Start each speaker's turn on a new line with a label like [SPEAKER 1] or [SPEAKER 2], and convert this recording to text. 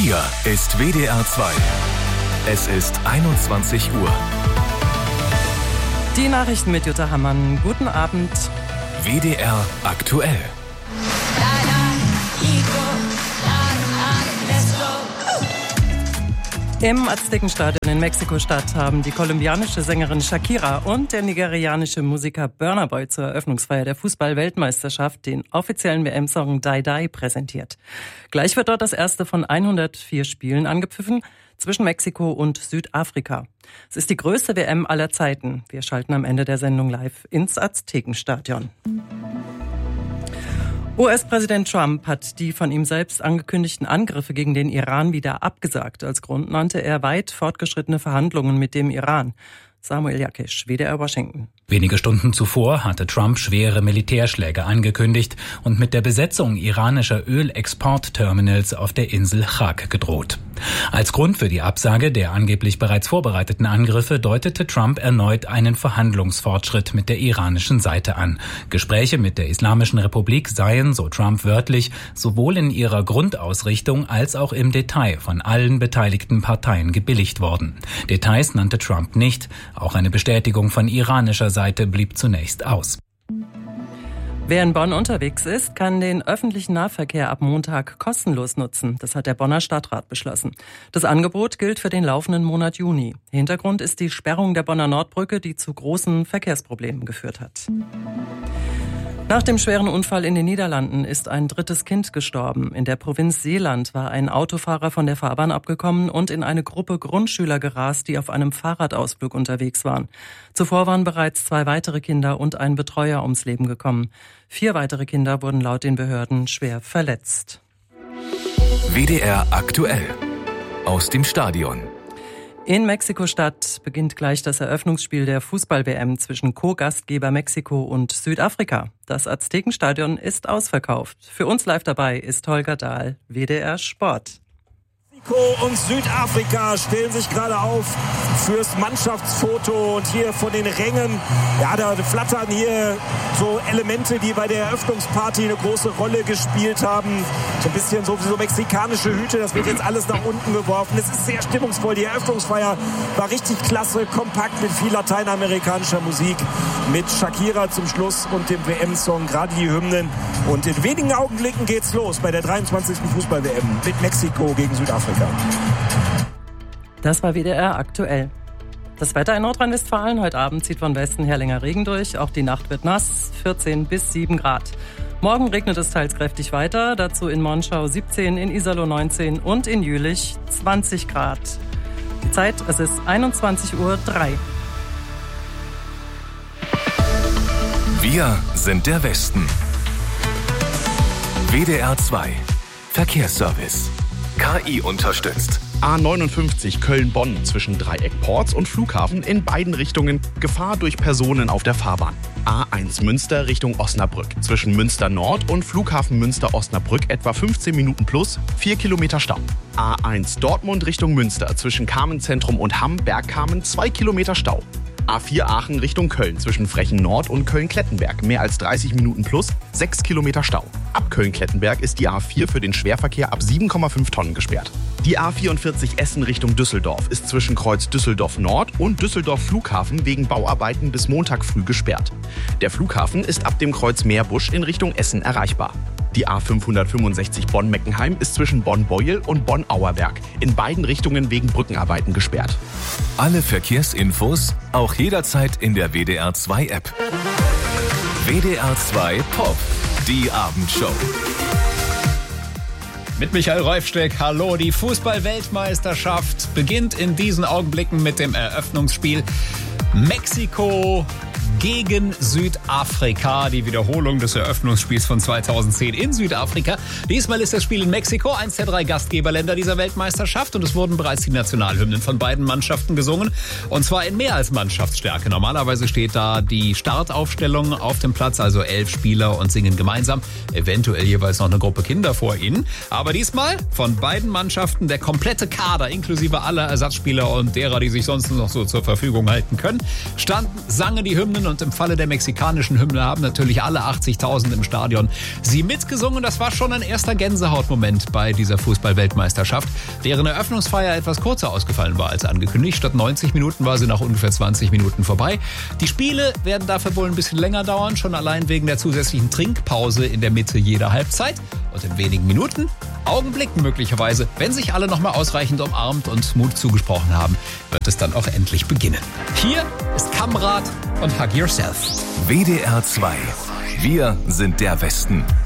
[SPEAKER 1] Hier ist WDR 2. Es ist 21 Uhr.
[SPEAKER 2] Die Nachrichten mit Jutta Hammann. Guten Abend.
[SPEAKER 1] WDR aktuell.
[SPEAKER 2] Im Aztekenstadion in Mexiko-Stadt haben die kolumbianische Sängerin Shakira und der nigerianische Musiker Burna Boy zur Eröffnungsfeier der Fußball-Weltmeisterschaft den offiziellen WM-Song Die Die präsentiert. Gleich wird dort das erste von 104 Spielen angepfiffen zwischen Mexiko und Südafrika. Es ist die größte WM aller Zeiten. Wir schalten am Ende der Sendung live ins Aztekenstadion. US-Präsident Trump hat die von ihm selbst angekündigten Angriffe gegen den Iran wieder abgesagt. Als Grund nannte er weit fortgeschrittene Verhandlungen mit dem Iran. Samuel Jakisch, WDR Washington.
[SPEAKER 3] Wenige Stunden zuvor hatte Trump schwere Militärschläge angekündigt und mit der Besetzung iranischer Ölexportterminals auf der Insel Chag gedroht. Als Grund für die Absage der angeblich bereits vorbereiteten Angriffe deutete Trump erneut einen Verhandlungsfortschritt mit der iranischen Seite an. Gespräche mit der Islamischen Republik seien, so Trump wörtlich, sowohl in ihrer Grundausrichtung als auch im Detail von allen beteiligten Parteien gebilligt worden. Details nannte Trump nicht. Auch eine Bestätigung von iranischer Seite blieb zunächst aus.
[SPEAKER 2] Wer in Bonn unterwegs ist, kann den öffentlichen Nahverkehr ab Montag kostenlos nutzen. Das hat der Bonner Stadtrat beschlossen. Das Angebot gilt für den laufenden Monat Juni. Hintergrund ist die Sperrung der Bonner Nordbrücke, die zu großen Verkehrsproblemen geführt hat. Nach dem schweren Unfall in den Niederlanden ist ein drittes Kind gestorben. In der Provinz Seeland war ein Autofahrer von der Fahrbahn abgekommen und in eine Gruppe Grundschüler gerast, die auf einem Fahrradausflug unterwegs waren. Zuvor waren bereits 2 weitere Kinder und ein Betreuer ums Leben gekommen. 4 weitere Kinder wurden laut den Behörden schwer verletzt.
[SPEAKER 1] WDR aktuell. Aus dem Stadion.
[SPEAKER 2] In Mexiko-Stadt beginnt gleich das Eröffnungsspiel der Fußball-WM zwischen Co-Gastgeber Mexiko und Südafrika. Das Aztekenstadion ist ausverkauft. Für uns live dabei ist Holger Dahl, WDR Sport.
[SPEAKER 4] Mexiko und Südafrika stellen sich gerade auf fürs Mannschaftsfoto und hier von den Rängen, ja, da flattern hier so Elemente, die bei der Eröffnungsparty eine große Rolle gespielt haben. So ein bisschen so mexikanische Hüte, das wird jetzt alles nach unten geworfen. Es ist sehr stimmungsvoll. Die Eröffnungsfeier war richtig klasse, kompakt mit viel lateinamerikanischer Musik, mit Shakira zum Schluss und dem WM-Song, gerade die Hymnen. Und in wenigen Augenblicken geht's los bei der 23. Fußball-WM mit Mexiko gegen Südafrika.
[SPEAKER 2] Das war WDR aktuell. Das Wetter in Nordrhein-Westfalen. Heute Abend zieht von Westen her länger Regen durch. Auch die Nacht wird nass, 14 bis 7 Grad. Morgen regnet es teils kräftig weiter. Dazu in Monschau 17, in Iserlohn 19 und in Jülich 20 Grad. Die Zeit, es ist 21:03 Uhr.
[SPEAKER 1] Wir sind der Westen. WDR 2. Verkehrsservice. KI unterstützt.
[SPEAKER 5] A59 Köln-Bonn zwischen Dreieck-Porz und Flughafen in beiden Richtungen Gefahr durch Personen auf der Fahrbahn. A1 Münster Richtung Osnabrück zwischen Münster Nord und Flughafen Münster-Osnabrück etwa 15 Minuten plus 4 Kilometer Stau. A1 Dortmund Richtung Münster zwischen Carmenzentrum und Hamm-Bergkamen 2 Kilometer Stau. A4 Aachen Richtung Köln zwischen Frechen Nord und Köln-Klettenberg mehr als 30 Minuten plus 6 Kilometer Stau. Ab Köln-Klettenberg ist die A4 für den Schwerverkehr ab 7,5 Tonnen gesperrt. Die A44 Essen Richtung Düsseldorf ist zwischen Kreuz Düsseldorf Nord und Düsseldorf Flughafen wegen Bauarbeiten bis Montag früh gesperrt. Der Flughafen ist ab dem Kreuz Meerbusch in Richtung Essen erreichbar. Die A565 Bonn-Meckenheim ist zwischen Bonn-Beuel und Bonn-Auerberg in beiden Richtungen wegen Brückenarbeiten gesperrt.
[SPEAKER 1] Alle Verkehrsinfos auch jederzeit in der WDR 2 App. WDR 2 Pop, die Abendshow.
[SPEAKER 6] Mit Michael Reufsteck, hallo. Die Fußball-Weltmeisterschaft beginnt in diesen Augenblicken mit dem Eröffnungsspiel Mexiko gegen Südafrika. Die Wiederholung des Eröffnungsspiels von 2010 in Südafrika. Diesmal ist das Spiel in Mexiko, eins der 3 Gastgeberländer dieser Weltmeisterschaft. Und es wurden bereits die Nationalhymnen von beiden Mannschaften gesungen. Und zwar in mehr als Mannschaftsstärke. Normalerweise steht da die Startaufstellung auf dem Platz, also 11 Spieler und singen gemeinsam. Eventuell jeweils noch eine Gruppe Kinder vor ihnen. Aber diesmal von beiden Mannschaften der komplette Kader, inklusive aller Ersatzspieler und derer, die sich sonst noch so zur Verfügung halten können, sangen die Hymnen und und im Falle der mexikanischen Hymne haben natürlich alle 80.000 im Stadion sie mitgesungen. Das war schon ein erster Gänsehautmoment bei dieser Fußball-Weltmeisterschaft, deren Eröffnungsfeier etwas kürzer ausgefallen war als angekündigt. Statt 90 Minuten war sie nach ungefähr 20 Minuten vorbei. Die Spiele werden dafür wohl ein bisschen länger dauern, schon allein wegen der zusätzlichen Trinkpause in der Mitte jeder Halbzeit. Und in wenigen Minuten, Augenblicken möglicherweise, wenn sich alle nochmal ausreichend umarmt und Mut zugesprochen haben, wird es dann auch endlich beginnen. Hier ist Kamrat und Hug Yourself.
[SPEAKER 1] WDR 2. Wir sind der Westen.